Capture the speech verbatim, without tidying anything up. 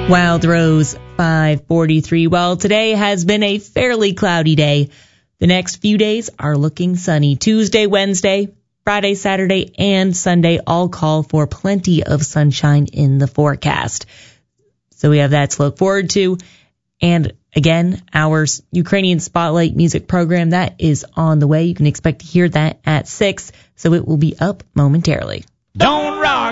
Wild Rose, five forty-three. Well, today has been a fairly cloudy day. The next few days are looking sunny. Tuesday, Wednesday, Friday, Saturday, and Sunday all call for plenty of sunshine in the forecast. So we have that to look forward to. And again, our Ukrainian Spotlight music program, that is on the way. You can expect to hear that at six, so it will be up momentarily. Don't rock